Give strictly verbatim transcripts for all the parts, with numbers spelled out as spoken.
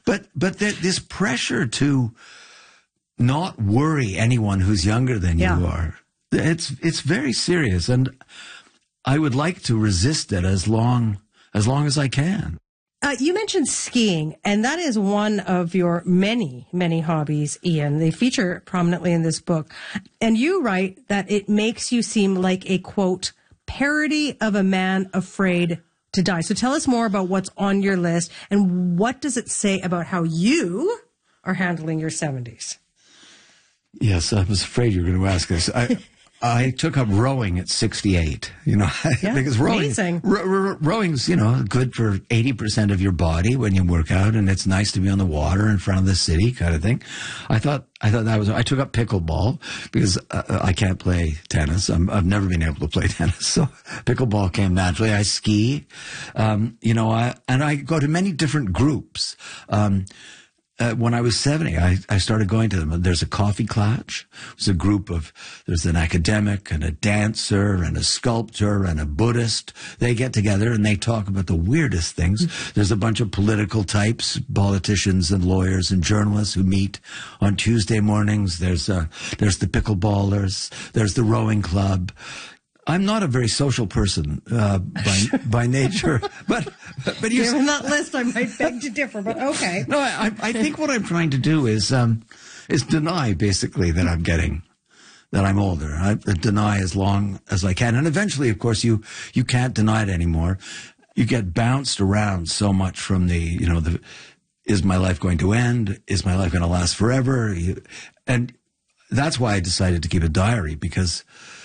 But, but th- this pressure to not worry anyone who's younger than Yeah. you are, it's, it's very serious. And I would like to resist it as long, as long as I can. Uh, you mentioned skiing, and that is one of your many, many hobbies, Ian. They feature prominently in this book. And you write that it makes you seem like a, quote, parody of a man afraid to die. So tell us more about what's on your list, and what does it say about how you are handling your seventies? Yes, I was afraid you were going to ask this. I, I took up rowing at sixty-eight, you know, Yeah, because rowing, amazing. ro- ro- rowing's, you know, good for eighty percent of your body when you work out, and it's nice to be on the water in front of the city kind of thing. I thought, I thought that was, I took up pickleball because uh, I can't play tennis. I'm, I've never been able to play tennis. So pickleball came naturally. I ski, um, you know, I, and I go to many different groups. Um, Uh, when I was seventy, I, I started going to them. There's a coffee clutch. There's a group of, there's an academic and a dancer and a sculptor and a Buddhist. They get together and they talk about the weirdest things. There's a bunch of political types, politicians and lawyers and journalists who meet on Tuesday mornings. There's, uh, there's the pickleballers. There's the rowing club. I'm not a very social person uh, by by nature, but but you Given that list, I might beg to differ, but okay. No, I, I think what I'm trying to do is um, is deny basically that I'm getting, that I'm older. I deny as long as I can, and eventually, of course, you you can't deny it anymore. You get bounced around so much from the you know the is my life going to end? Is my life going to last forever? You, and that's why I decided to keep a diary, because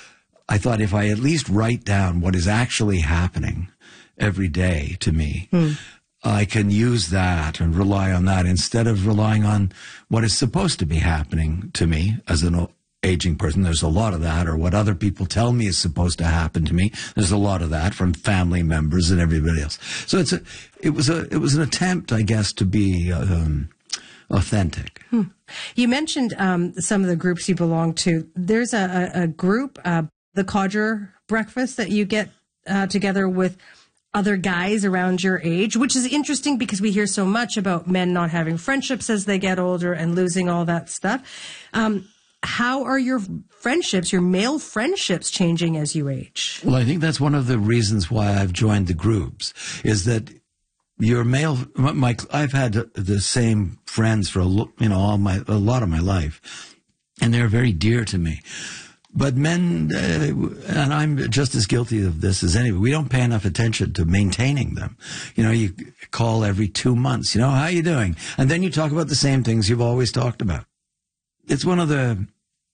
I thought if I at least write down what is actually happening every day to me, hmm. I can use that and rely on that instead of relying on what is supposed to be happening to me as an aging person. There's a lot of that, or what other people tell me is supposed to happen to me. There's a lot of that from family members and everybody else. So it's a, it was a, it was an attempt, I guess, to be um, authentic. Hmm. You mentioned um, some of the groups you belong to. There's a, a, a group, uh, the Codger Breakfast, that you get uh, together with other guys around your age, which is interesting because we hear so much about men not having friendships as they get older and losing all that stuff. Um, how are your friendships, your male friendships, changing as you age? Well, I think that's one of the reasons why I've joined the groups, is that your male, my, I've had the same friends for a, you know, all my, a lot of my life, and they're very dear to me. But men, uh, and I'm just as guilty of this as anybody, we don't pay enough attention to maintaining them. You know, you call every two months, you know, how you doing? And then you talk about the same things you've always talked about. It's one of the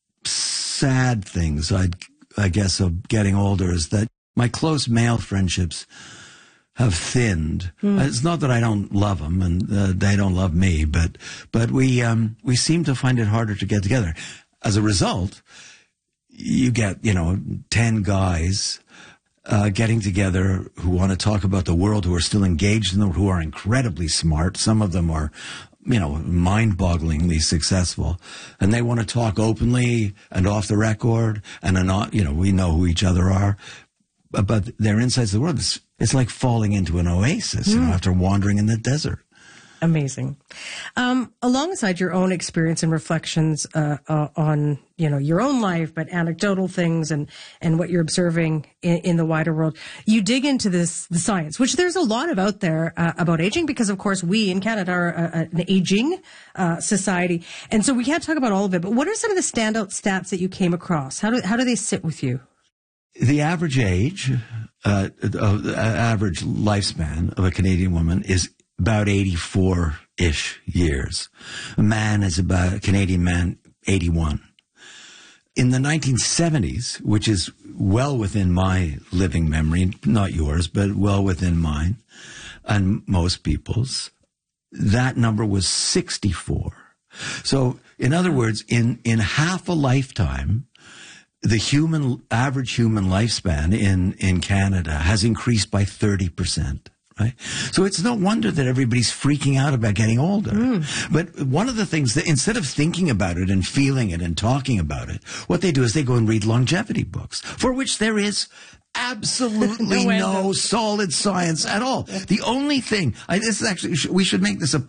sad things, I, I guess, of getting older, is that my close male friendships have thinned. Mm. It's not that I don't love them and uh, they don't love me, but, but we, um, we seem to find it harder to get together. As a result, you get, you know, ten guys uh, getting together who want to talk about the world, who are still engaged in them, who are incredibly smart. Some of them are, you know, mind-bogglingly successful. And they want to talk openly and off the record. And, are not, you know, we know who each other are. But their insights of the world, it's, it's like falling into an oasis, mm. you know, after wandering in the desert. Amazing. Um, alongside your own experience and reflections uh, uh, on, you know, your own life, but anecdotal things and, and what you're observing in, in the wider world, you dig into this, the science, which there's a lot of out there uh, about aging, because, of course, we in Canada are a, a, an aging uh, society. And so we can't talk about all of it. But what are some of the standout stats that you came across? How do, how do they sit with you? The average age, uh, of the average lifespan of a Canadian woman is about eighty-four-ish years. A man is about, a Canadian man, eighty-one. In the nineteen seventies, which is well within my living memory, not yours, but well within mine and most people's, that number was sixty-four. So, in other words, in, in half a lifetime, the human, average human lifespan in, in Canada has increased by thirty percent. Right? So it's no wonder that everybody's freaking out about getting older. Mm. But one of the things that, instead of thinking about it and feeling it and talking about it, what they do is they go and read longevity books, for which there is absolutely no, no solid science at all. The only thing, I, this is actually, we should make this a